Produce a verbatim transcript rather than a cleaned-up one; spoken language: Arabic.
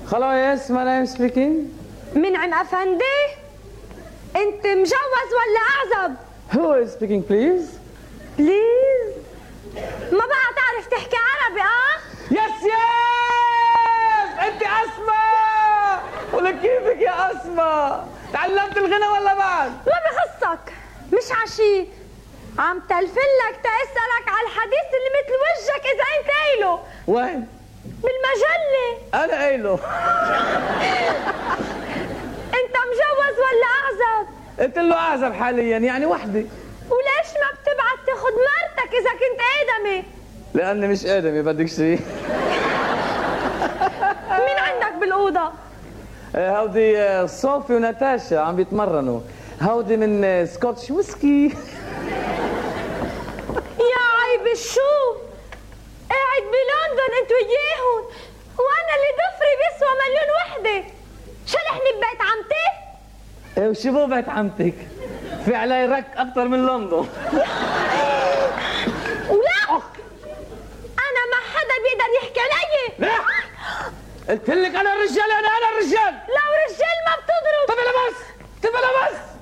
Hello, yes, my name is speaking. منعم افندي، انت مجوز ولا اعزب؟ Who is speaking, please? بليز. ما بقى تعرف تحكي عربي اه؟ يس يس، انت اسماء. ولك كيفك يا اسماء؟ تعلمت الغنى ولا بعد؟ ما بخصك، مش عشي عم تلفلك تسألك على الحديث اللي مثل وجهك اذا انت قايله. وين؟ بالمجلة. انا قايله. انت مجوز ولا اعزب؟ قلت له اعزب حاليا، يعني وحدي. وليش ما بتبعت تاخد مرتك اذا كنت ادمي؟ لاني مش ادمي. بدك شيء؟ مين عندك بالاوضه؟ هودي صوفي وناتاشا عم بيتمرنوا. هودي من سكوتش ويسكي. يا عيب الشو، قاعد بلندن انت وياهم وانا اللي ضفري بيسوى مليون وحده. شلحني ببيت عمتي. ايه وشو بو بيت عمتك؟ في علي رك اكثر من لندن. ولا انا ما حدا بيقدر يحكي علي. لا قلت لك انا الرجال، انا انا الرجال. لو رجال ما بتضرب. طب انا بس طب انا بس